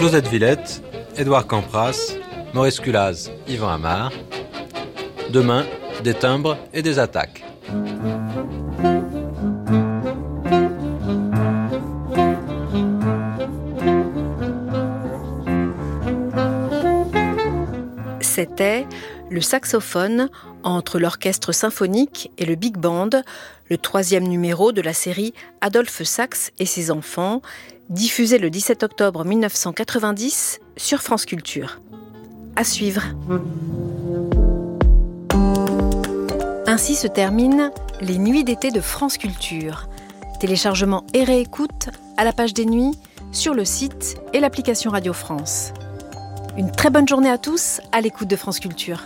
Josette Villette, Édouard Campras, Maurice Culaz, Yvan Amar. Demain, des timbres et des attaques. C'était le saxophone entre l'orchestre symphonique et le big band, le 3e numéro de la série Adolphe Sax et ses enfants, diffusé le 17 octobre 1990 sur France Culture. À suivre. Ainsi se terminent les nuits d'été de France Culture. Téléchargement et réécoute à la page des nuits, sur le site et l'application Radio France. Une très bonne journée à tous à l'écoute de France Culture.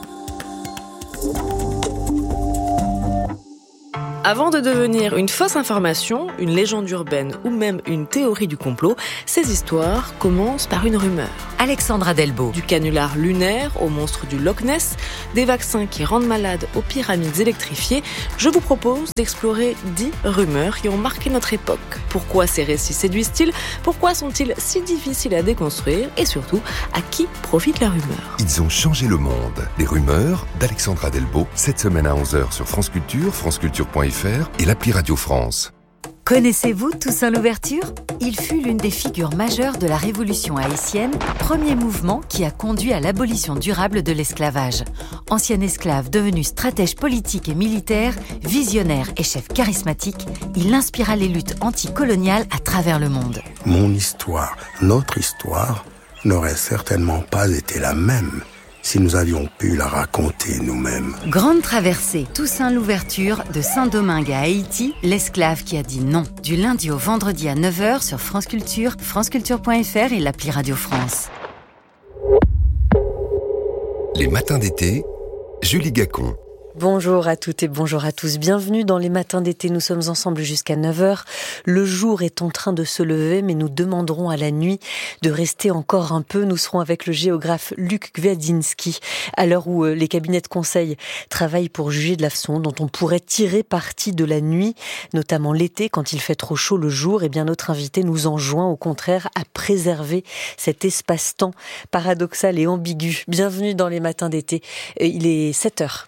Avant de devenir une fausse information, une légende urbaine ou même une théorie du complot, ces histoires commencent par une rumeur. Alexandra Delbo. Du canular lunaire au monstre du Loch Ness, des vaccins qui rendent malades aux pyramides électrifiées, je vous propose d'explorer 10 rumeurs qui ont marqué notre époque. Pourquoi ces récits séduisent-ils ? Pourquoi sont-ils si difficiles à déconstruire ? Et surtout, à qui profite la rumeur ? Ils ont changé le monde. Les rumeurs d'Alexandra Delbo, cette semaine à 11h sur France Culture, franceculture.fr et l'appli Radio France. Connaissez-vous Toussaint Louverture ? Il fut l'une des figures majeures de la révolution haïtienne, premier mouvement qui a conduit à l'abolition durable de l'esclavage. Ancien esclave devenu stratège politique et militaire, visionnaire et chef charismatique, il inspira les luttes anticoloniales à travers le monde. Mon histoire, notre histoire, n'aurait certainement pas été la même si nous avions pu la raconter nous-mêmes. Grande traversée, Toussaint Louverture, de Saint-Domingue à Haïti, l'esclave qui a dit non. Du lundi au vendredi à 9h sur France Culture, franceculture.fr et l'appli Radio France. Les matins d'été, Julie Gacon. Bonjour à toutes et bonjour à tous. Bienvenue dans les matins d'été. Nous sommes ensemble jusqu'à 9h. Le jour est en train de se lever, mais nous demanderons à la nuit de rester encore un peu. Nous serons avec le géographe Luc Gwiazdinski. À l'heure où les cabinets de conseil travaillent pour juger de la façon dont on pourrait tirer parti de la nuit, notamment l'été quand il fait trop chaud le jour, eh bien notre invité nous enjoint au contraire à préserver cet espace-temps paradoxal et ambigu. Bienvenue dans les matins d'été. Il est 7h.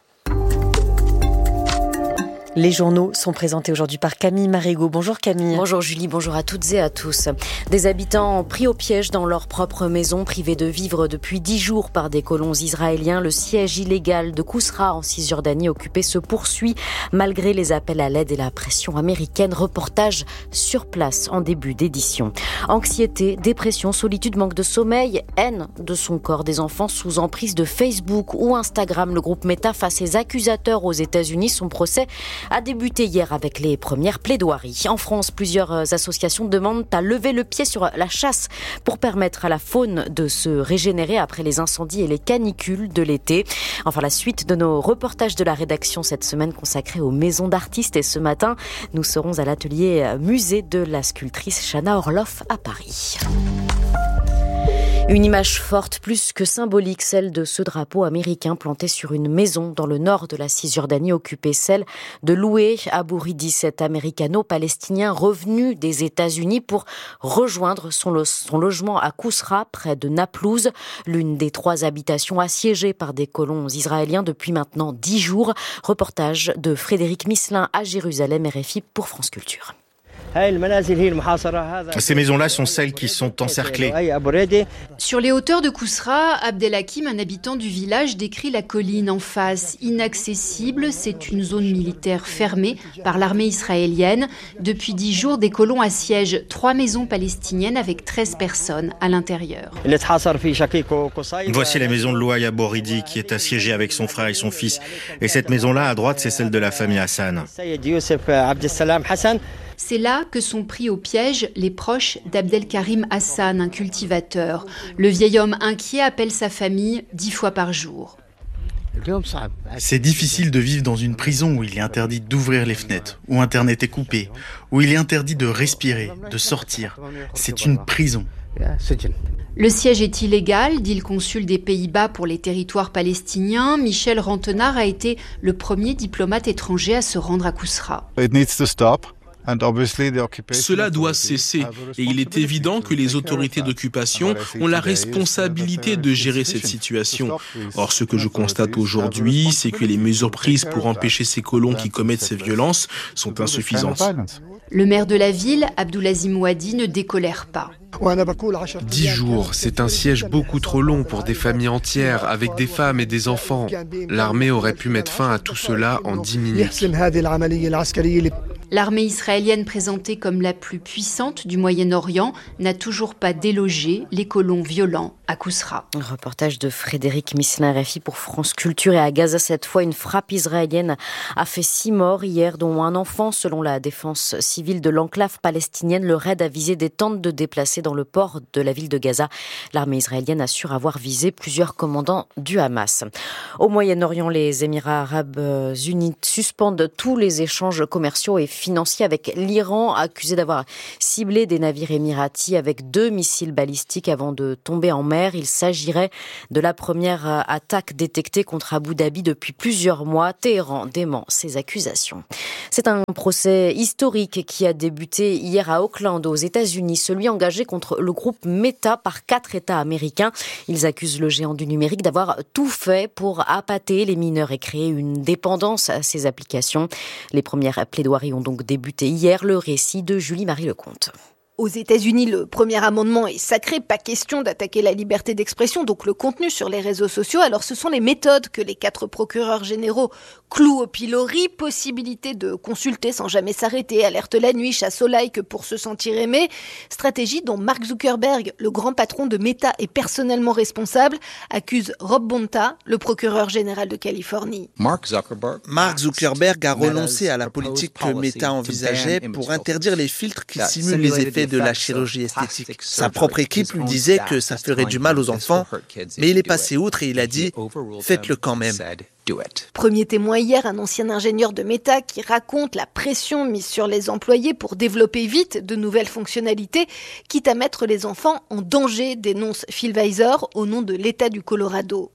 Les journaux sont présentés aujourd'hui par Camille Marigot. Bonjour Camille. Bonjour Julie, bonjour à toutes et à tous. Des habitants pris au piège dans leur propre maison, privés de vivre depuis 10 jours par des colons israéliens. Le siège illégal de Kousra en Cisjordanie occupée se poursuit malgré les appels à l'aide et la pression américaine. Reportage sur place en début d'édition. Anxiété, dépression, solitude, manque de sommeil, haine de son corps. Des enfants sous emprise de Facebook ou Instagram. Le groupe Meta face ses accusateurs aux États-Unis. Son procès a débuté hier avec les premières plaidoiries. En France, plusieurs associations demandent à lever le pied sur la chasse pour permettre à la faune de se régénérer après les incendies et les canicules de l'été. Enfin, la suite de nos reportages de la rédaction cette semaine consacrée aux maisons d'artistes. Et ce matin, nous serons à l'atelier musée de la sculptrice Chana Orloff à Paris. Une image forte, plus que symbolique, celle de ce drapeau américain planté sur une maison dans le nord de la Cisjordanie occupée, celle de Loué Abouridi, cet américano-palestinien revenu des États-Unis pour rejoindre son logement à Kousra, près de Naplouse, l'une des 3 habitations assiégées par des colons israéliens depuis maintenant 10 jours. Reportage de Frédéric Misselin à Jérusalem, RFI pour France Culture. Ces maisons-là sont celles qui sont encerclées. Sur les hauteurs de Kousra, Abdelhakim, un habitant du village, décrit la colline en face. Inaccessible, c'est une zone militaire fermée par l'armée israélienne. Depuis 10 jours, des colons assiègent 3 maisons palestiniennes avec 13 personnes à l'intérieur. Voici la maison de Louaï Abouridi qui est assiégée avec son frère et son fils. Et cette maison-là, à droite, c'est celle de la famille Hassan. C'est là que sont pris au piège les proches d'Abdelkarim Hassan, un cultivateur. Le vieil homme inquiet appelle sa famille 10 fois par jour. C'est difficile de vivre dans une prison où il est interdit d'ouvrir les fenêtres, où Internet est coupé, où il est interdit de respirer, de sortir. C'est une prison. Le siège est illégal, dit le consul des Pays-Bas pour les territoires palestiniens. Michel Rantenard a été le premier diplomate étranger à se rendre à Kousra. Cela doit cesser et il est évident que les autorités d'occupation ont la responsabilité de gérer cette situation. Or, ce que je constate aujourd'hui, c'est que les mesures prises pour empêcher ces colons qui commettent ces violences sont insuffisantes. Le maire de la ville, Abdoulazim Ouadi, ne décolère pas. 10 jours, c'est un siège beaucoup trop long pour des familles entières, avec des femmes et des enfants. L'armée aurait pu mettre fin à tout cela en 10 minutes. L'armée israélienne, présentée comme la plus puissante du Moyen-Orient, n'a toujours pas délogé les colons violents à Kousra. Un reportage de Frédéric Misselin, RFI pour France Culture. Et à Gaza, cette fois, une frappe israélienne a fait 6 morts hier, dont un enfant. Selon la défense civile de l'enclave palestinienne, le raid a visé des tentes de déplacés dans le port de la ville de Gaza. L'armée israélienne assure avoir visé plusieurs commandants du Hamas. Au Moyen-Orient, les Émirats arabes unis suspendent tous les échanges commerciaux et financiers avec l'Iran, accusé d'avoir ciblé des navires émiratis avec 2 missiles balistiques avant de tomber en mer. Il s'agirait de la première attaque détectée contre Abu Dhabi depuis plusieurs mois. Téhéran dément ces accusations. C'est un procès historique qui a débuté hier à Oakland, aux États-Unis, celui engagé contre le groupe Meta par 4 États américains. Ils accusent le géant du numérique d'avoir tout fait pour appâter les mineurs et créer une dépendance à ces applications. Les premières plaidoiries ont donc débuté hier. Le récit de Julie-Marie Lecomte. Aux États-Unis, le premier amendement est sacré, pas question d'attaquer la liberté d'expression, donc le contenu sur les réseaux sociaux. Alors ce sont les méthodes que les 4 procureurs généraux clouent au pilori, possibilité de consulter sans jamais s'arrêter, alerte la nuit, chasse au like pour se sentir aimé, stratégie dont Mark Zuckerberg, le grand patron de Meta est personnellement responsable, accuse Rob Bonta, le procureur général de Californie. Mark Zuckerberg a renoncé à la politique que Meta envisageait pour interdire les filtres qui simulent les effets de la chirurgie esthétique. Sa propre équipe lui disait que ça ferait du mal aux enfants, mais il est passé outre et il a dit « faites-le quand même ». Premier témoin hier, un ancien ingénieur de Meta qui raconte la pression mise sur les employés pour développer vite de nouvelles fonctionnalités, quitte à mettre les enfants en danger, dénonce Phil Weiser au nom de l'État du Colorado.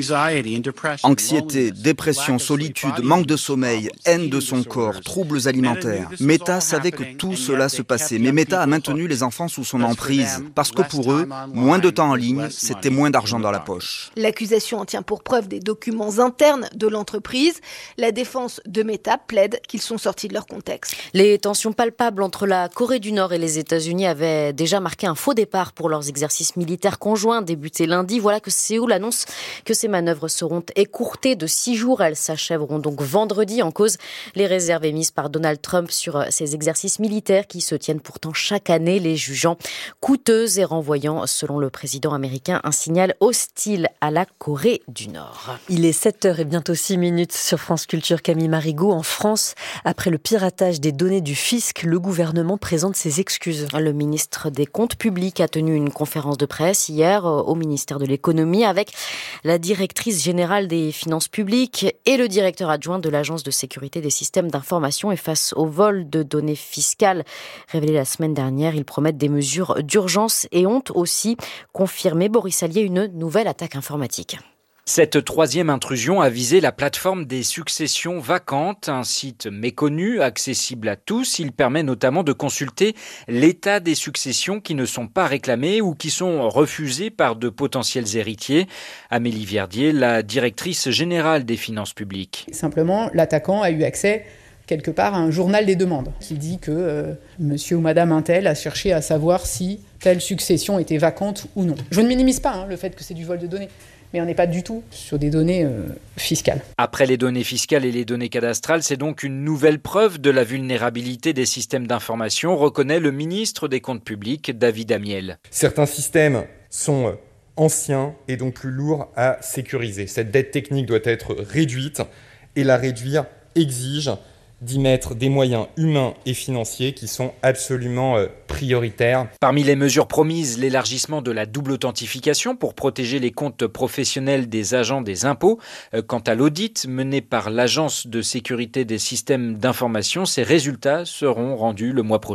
Anxiété, dépression, solitude, manque de sommeil, haine de son corps, troubles alimentaires. Meta savait que tout cela se passait, mais Meta a maintenu les enfants sous son emprise, parce que pour eux, moins de temps en ligne, c'était moins d'argent dans la poche. L'accusation en tient pour preuve des documents internes de l'entreprise. La défense de Meta plaide qu'ils sont sortis de leur contexte. Les tensions palpables entre la Corée du Nord et les États-Unis avaient déjà marqué un faux départ pour leurs exercices militaires conjoints débutés lundi. Voilà que Séoul annonce que ces manœuvres seront écourtées de 6 jours. Elles s'achèveront donc vendredi. En cause, les réserves émises par Donald Trump sur ces exercices militaires qui se tiennent pourtant chaque année, les jugeant coûteuses et renvoyant, selon le président américain, un signal hostile à la Corée du Nord. Il est 7h et bientôt 6 minutes sur France Culture. Camille Marigot, en France, après le piratage des données du fisc, le gouvernement présente ses excuses. Le ministre des Comptes publics a tenu une conférence de presse hier au ministère de l'Économie avec la directrice générale des finances publiques et le directeur adjoint de l'Agence de sécurité des systèmes d'information. Et face au vol de données fiscales révélé la semaine dernière, ils promettent des mesures d'urgence et ont aussi confirmé, Boris Allier, une nouvelle attaque informatique. Cette 3e intrusion a visé la plateforme des successions vacantes, un site méconnu, accessible à tous. Il permet notamment de consulter l'état des successions qui ne sont pas réclamées ou qui sont refusées par de potentiels héritiers. Amélie Verdier, la directrice générale des finances publiques. Simplement, l'attaquant a eu accès quelque part à un journal des demandes qui dit que monsieur ou madame Untel a cherché à savoir si telle succession était vacante ou non. Je ne minimise pas le fait que c'est du vol de données. Mais on n'est pas du tout sur des données fiscales. Après les données fiscales et les données cadastrales, c'est donc une nouvelle preuve de la vulnérabilité des systèmes d'information, reconnaît le ministre des Comptes publics, David Amiel. Certains systèmes sont anciens et donc plus lourds à sécuriser. Cette dette technique doit être réduite et la réduire exige d'y mettre des moyens humains et financiers qui sont absolument prioritaires. Parmi les mesures promises, l'élargissement de la double authentification pour protéger les comptes professionnels des agents des impôts. Quant à l'audit mené par l'Agence de sécurité des systèmes d'information, ses résultats seront rendus le mois prochain.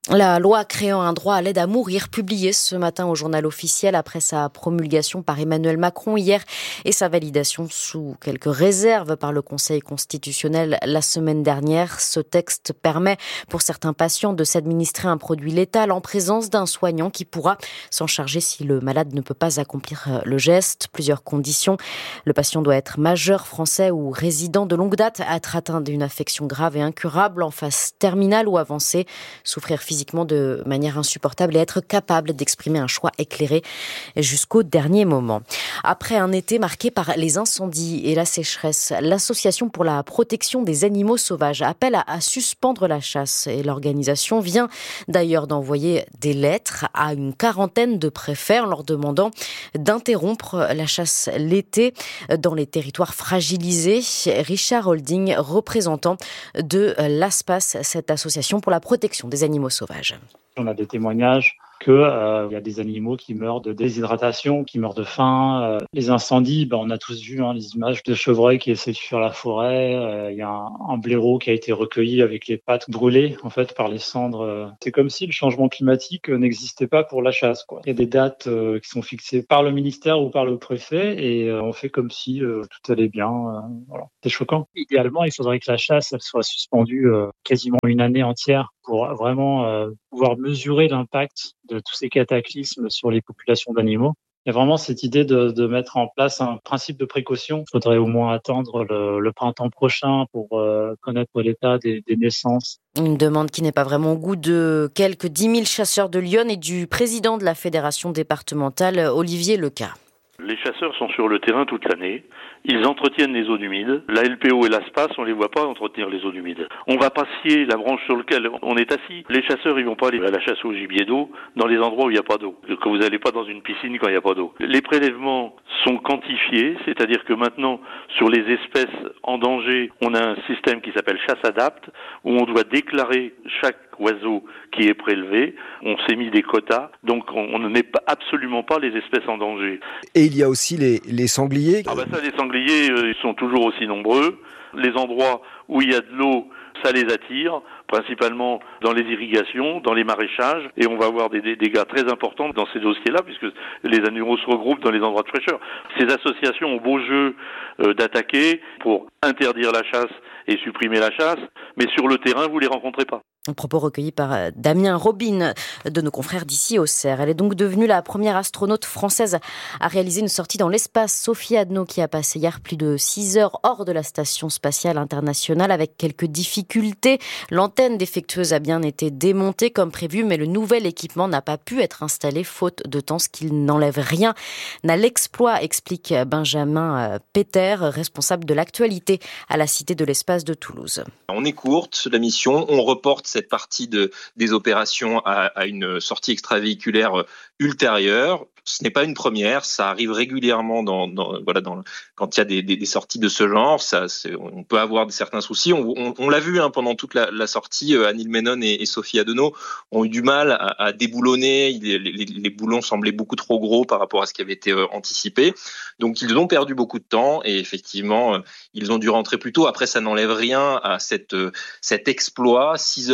La loi créant un droit à l'aide à mourir, publiée ce matin au journal officiel après sa promulgation par Emmanuel Macron hier et sa validation sous quelques réserves par le Conseil constitutionnel la semaine dernière. Ce texte permet pour certains patients de s'administrer un produit létal en présence d'un soignant qui pourra s'en charger si le malade ne peut pas accomplir le geste. Plusieurs conditions. Le patient doit être majeur, français ou résident de longue date, être atteint d'une affection grave et incurable en phase terminale ou avancée, souffrir physiquement de manière insupportable et être capable d'exprimer un choix éclairé jusqu'au dernier moment. Après un été marqué par les incendies et la sécheresse, l'Association pour la protection des animaux sauvages appelle à suspendre la chasse et l'organisation vient d'ailleurs d'envoyer des lettres à une quarantaine de préfets en leur demandant d'interrompre la chasse l'été dans les territoires fragilisés. Richard Holding, représentant de l'ASPAS, cette association pour la protection des animaux sauvages. On a des témoignages qu'il y a des animaux qui meurent de déshydratation, qui meurent de faim. Les incendies, on a tous vu les images de chevreuils qui essaient de fuir la forêt. Il y a un blaireau qui a été recueilli avec les pattes brûlées en fait par les cendres. C'est comme si le changement climatique n'existait pas pour la chasse, quoi. Il y a des dates qui sont fixées par le ministère ou par le préfet et on fait comme si tout allait bien. Voilà. C'est choquant. Idéalement, il faudrait que la chasse elle soit suspendue quasiment une année entière pour vraiment pouvoir mesurer l'impact de tous ces cataclysmes sur les populations d'animaux. Il y a vraiment cette idée de mettre en place un principe de précaution. Il faudrait au moins attendre le printemps prochain pour connaître l'état des naissances. Une demande qui n'est pas vraiment au goût de quelques 10 000 chasseurs de l'Yonne et du président de la fédération départementale, Olivier Leca. Les chasseurs sont sur le terrain toute l'année. Ils entretiennent les zones humides. La LPO et l'ASPAS, on les voit pas entretenir les zones humides. On va pas scier la branche sur laquelle on est assis. Les chasseurs, ils vont pas aller à la chasse au gibier d'eau dans les endroits où il n'y a pas d'eau. Que vous n'allez pas dans une piscine quand il n'y a pas d'eau. Les prélèvements sont quantifiés, c'est-à-dire que maintenant, sur les espèces en danger, on a un système qui s'appelle chasse adapte, où on doit déclarer chaque oiseau qui est prélevé. On s'est mis des quotas, donc on ne met absolument pas les espèces en danger. Et il y a aussi les sangliers. Les sangliers, ils sont toujours aussi nombreux. Les endroits où il y a de l'eau, ça les attire, principalement dans les irrigations, dans les maraîchages, et on va avoir des dégâts très importants dans ces dossiers-là, puisque les animaux se regroupent dans les endroits de fraîcheur. Ces associations ont beau jeu d'attaquer pour interdire la chasse et supprimer la chasse, mais sur le terrain, vous les rencontrez pas. Un propos recueilli par Damien Robin de nos confrères d'ici au CERF. Elle est donc devenue la première astronaute française à réaliser une sortie dans l'espace. Sophie Adno, qui a passé hier plus de 6 heures hors de la station spatiale internationale avec quelques difficultés. L'antenne défectueuse a bien été démontée comme prévu, mais le nouvel équipement n'a pas pu être installé faute de temps, ce qui n'enlève rien à l'exploit, explique Benjamin Peter, responsable de l'actualité à la Cité de l'espace de Toulouse. On est courte, la mission, on reporte cette partie des opérations à une sortie extravéhiculaire ultérieure. Ce n'est pas une première, ça arrive régulièrement quand il y a des sorties de ce genre. On peut avoir certains soucis. On l'a vu pendant toute la sortie. Anil Menon et Sophie Adeno ont eu du mal à déboulonner. Les boulons semblaient beaucoup trop gros par rapport à ce qui avait été anticipé. Donc ils ont perdu beaucoup de temps et effectivement ils ont dû rentrer plus tôt. Après, ça n'enlève rien à cet exploit.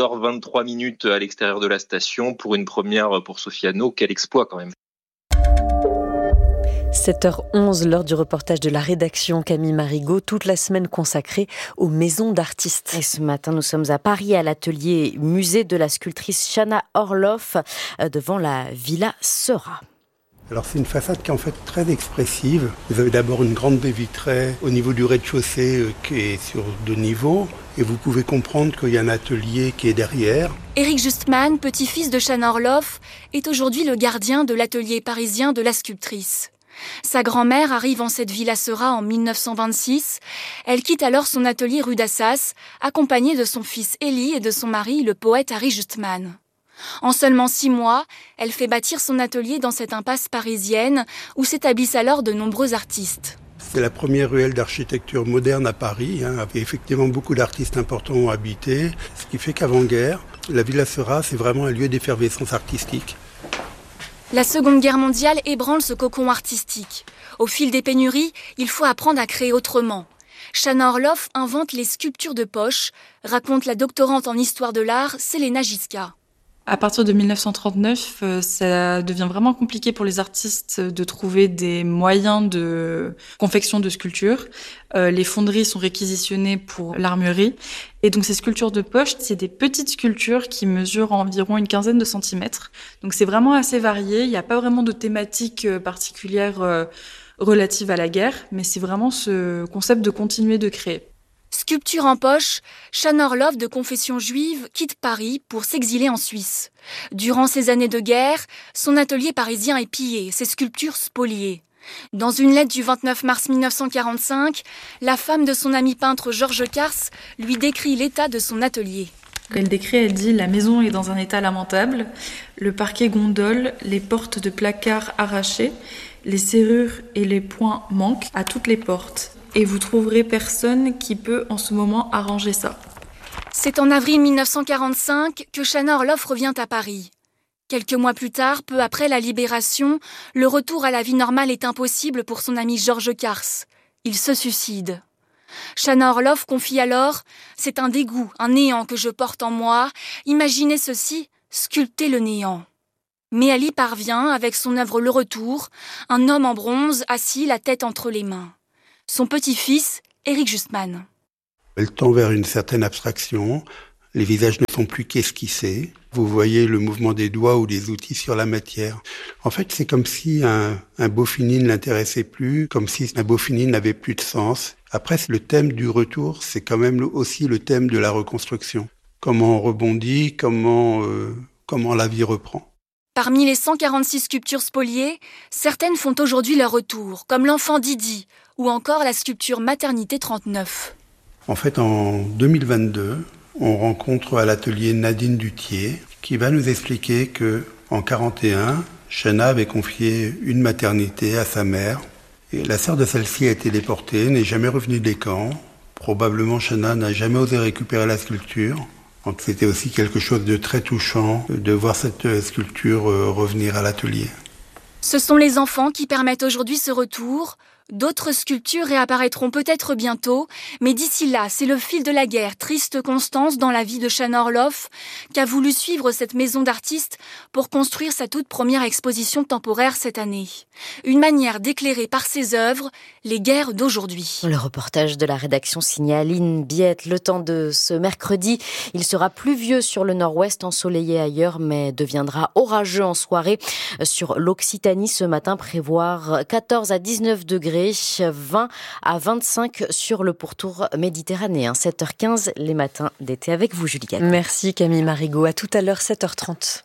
6h23 à l'extérieur de la station pour une première pour Sophie Adeno. Quel exploit quand même. 7h11, l'heure du reportage de la rédaction Camille Marigot, toute la semaine consacrée aux maisons d'artistes. Et ce matin, nous sommes à Paris, à l'atelier musée de la sculptrice Chana Orloff, devant la Villa Seurat. Alors c'est une façade qui est en fait très expressive. Vous avez d'abord une grande baie vitrée au niveau du rez-de-chaussée qui est sur 2 niveaux. Et vous pouvez comprendre qu'il y a un atelier qui est derrière. Éric Justman, petit-fils de Chana Orloff, est aujourd'hui le gardien de l'atelier parisien de la sculptrice. Sa grand-mère arrive en cette Villa Seurat en 1926. Elle quitte alors son atelier rue d'Assas, accompagnée de son fils Élie et de son mari, le poète Harry Justman. En seulement 6 mois, elle fait bâtir son atelier dans cette impasse parisienne où s'établissent alors de nombreux artistes. C'est la première ruelle d'architecture moderne à Paris. Avec effectivement beaucoup d'artistes importants ont habité. Ce qui fait qu'avant-guerre, la Villa Seurat, c'est vraiment un lieu d'effervescence artistique. La Seconde Guerre mondiale ébranle ce cocon artistique. Au fil des pénuries, il faut apprendre à créer autrement. Chana Orloff invente les sculptures de poche, raconte la doctorante en histoire de l'art Selena Giska. À partir de 1939, ça devient vraiment compliqué pour les artistes de trouver des moyens de confection de sculptures. Les fonderies sont réquisitionnées pour l'armurerie. Et donc ces sculptures de poche, c'est des petites sculptures qui mesurent environ une quinzaine de centimètres. Donc c'est vraiment assez varié. Il n'y a pas vraiment de thématique particulière relative à la guerre, mais c'est vraiment ce concept de continuer de créer. Sculpture en poche, Shana Orloff, de confession juive, quitte Paris pour s'exiler en Suisse. Durant ces années de guerre, son atelier parisien est pillé, ses sculptures spoliées. Dans une lettre du 29 mars 1945, la femme de son ami peintre Georges Cars lui décrit l'état de son atelier. Elle décrit, elle dit « La maison est dans un état lamentable, le parquet gondole, les portes de placards arrachées, les serrures et les poings manquent à toutes les portes. Et vous trouverez personne qui peut en ce moment arranger ça. » C'est en avril 1945 que Shana Orloff revient à Paris. Quelques mois plus tard, peu après la libération, le retour à la vie normale est impossible pour son ami Georges Cars. Il se suicide. Shana Orloff confie alors « C'est un dégoût, un néant que je porte en moi. Imaginez ceci, sculpter le néant. » Mais elle y parvient avec son œuvre Le Retour, un homme en bronze assis la tête entre les mains. Son petit-fils, Éric Justman. Elle tend vers une certaine abstraction. Les visages ne sont plus qu'esquissés. Vous voyez le mouvement des doigts ou des outils sur la matière. En fait, c'est comme si un beau fini ne l'intéressait plus, comme si un beau fini n'avait plus de sens. Après, le thème du retour, c'est quand même aussi le thème de la reconstruction. Comment on rebondit, comment la vie reprend. Parmi les 146 sculptures spoliées, certaines font aujourd'hui leur retour, comme l'enfant Didi, ou encore la sculpture Maternité 39. En fait, en 2022, on rencontre à l'atelier Nadine Dutier, qui va nous expliquer que en 1941, Shana avait confié une maternité à sa mère. Et la sœur de celle-ci a été déportée, n'est jamais revenue des camps. Probablement, Shana n'a jamais osé récupérer la sculpture. Donc c'était aussi quelque chose de très touchant de voir cette sculpture revenir à l'atelier. Ce sont les enfants qui permettent aujourd'hui ce retour. D'autres sculptures réapparaîtront peut-être bientôt, mais d'ici là, c'est le fil de la guerre, triste constance dans la vie de Shana Orloff, qu'a voulu suivre cette maison d'artistes pour construire sa toute première exposition temporaire cette année. Une manière d'éclairer par ses œuvres les guerres d'aujourd'hui. Le reportage de la rédaction signé Aline Biette. Le temps de ce mercredi, il sera pluvieux sur le nord-ouest, ensoleillé ailleurs, mais deviendra orageux en soirée. Sur l'Occitanie ce matin, prévoir 14 à 19 degrés. 20 à 25 sur le pourtour méditerranéen. 7h15 les matins d'été avec vous, Julie Gacon. Merci Camille Marigot. À tout à l'heure, 7h30.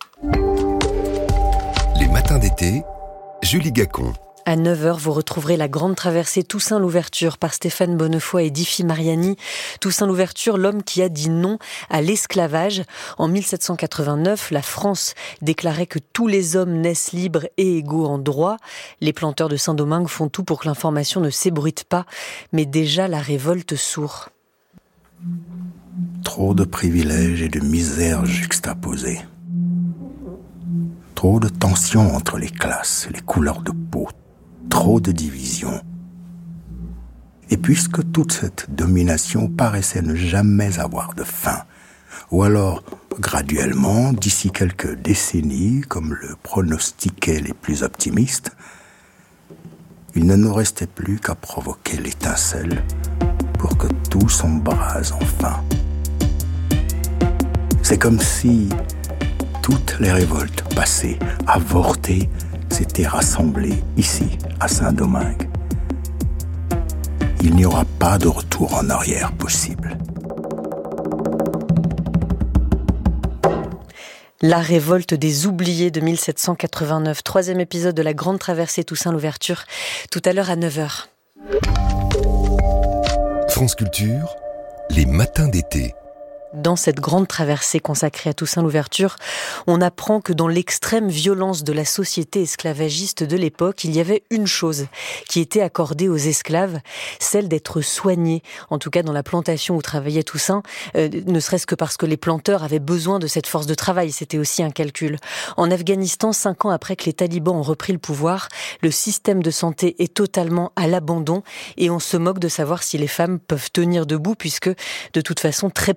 Les matins d'été, Julie Gacon. À 9h, vous retrouverez la grande traversée Toussaint l'Ouverture par Stéphane Bonnefoy et Diffie Mariani. Toussaint l'Ouverture, l'homme qui a dit non à l'esclavage. En 1789, la France déclarait que tous les hommes naissent libres et égaux en droit. Les planteurs de Saint-Domingue font tout pour que l'information ne s'ébruite pas. Mais déjà, la révolte sourd. Trop de privilèges et de misères juxtaposées. Trop de tensions entre les classes, les couleurs de peau. Trop de divisions. Et puisque toute cette domination paraissait ne jamais avoir de fin, ou alors graduellement, d'ici quelques décennies, comme le pronostiquaient les plus optimistes, il ne nous restait plus qu'à provoquer l'étincelle pour que tout s'embrase enfin. C'est comme si toutes les révoltes passées, avortées, s'étaient rassemblés ici, à Saint-Domingue. Il n'y aura pas de retour en arrière possible. La révolte des oubliés de 1789, troisième épisode de la grande traversée Toussaint l'Ouverture, tout à l'heure à 9h. France Culture, les matins d'été. Dans cette grande traversée consacrée à Toussaint l'Ouverture, on apprend que dans l'extrême violence de la société esclavagiste de l'époque, il y avait une chose qui était accordée aux esclaves, celle d'être soignés, en tout cas dans la plantation où travaillait Toussaint, ne serait-ce que parce que les planteurs avaient besoin de cette force de travail, c'était aussi un calcul. En Afghanistan, 5 ans après que les talibans ont repris le pouvoir, le système de santé est totalement à l'abandon et on se moque de savoir si les femmes peuvent tenir debout puisque de toute façon très peu travaillent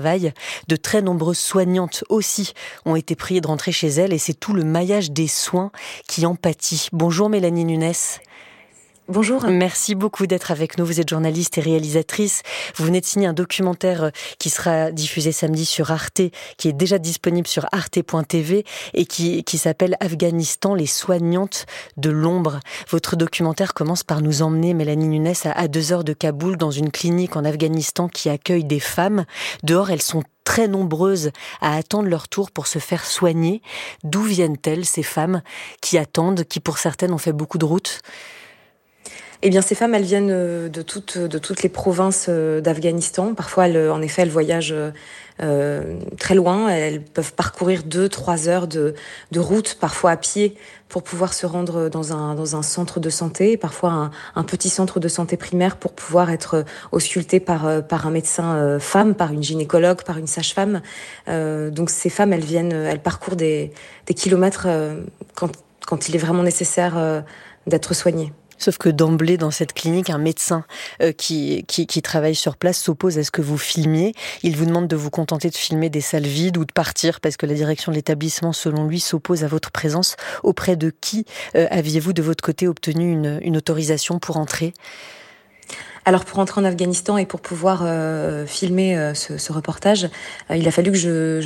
travail. De très nombreuses soignantes aussi ont été priées de rentrer chez elles et c'est tout le maillage des soins qui en pâtit. Bonjour Mélanie Nunes. Bonjour. Merci beaucoup d'être avec nous. Vous êtes journaliste et réalisatrice. Vous venez de signer un documentaire qui sera diffusé samedi sur Arte, qui est déjà disponible sur arte.tv et qui s'appelle Afghanistan, les soignantes de l'ombre. Votre documentaire commence par nous emmener, Mélanie Nunes, à 2 heures de Kaboul, dans une clinique en Afghanistan qui accueille des femmes. Dehors, elles sont très nombreuses à attendre leur tour pour se faire soigner. D'où viennent-elles, ces femmes qui attendent, qui pour certaines ont fait beaucoup de routes ? Eh bien, ces femmes, elles viennent de toutes les provinces d'Afghanistan. Parfois, en effet, elles voyagent très loin. Elles peuvent parcourir 2-3 heures de route, parfois à pied, pour pouvoir se rendre dans un centre de santé, parfois un petit centre de santé primaire pour pouvoir être auscultées par un médecin femme, par une gynécologue, par une sage-femme. Donc, ces femmes, elles parcourent des kilomètres quand il est vraiment nécessaire d'être soignées. Sauf que d'emblée, dans cette clinique, un médecin qui travaille sur place s'oppose à ce que vous filmiez. Il vous demande de vous contenter de filmer des salles vides ou de partir parce que la direction de l'établissement, selon lui, s'oppose à votre présence. Auprès de qui aviez-vous, de votre côté, obtenu une autorisation pour entrer ? Alors pour entrer en Afghanistan et pour pouvoir filmer ce reportage, il a fallu que je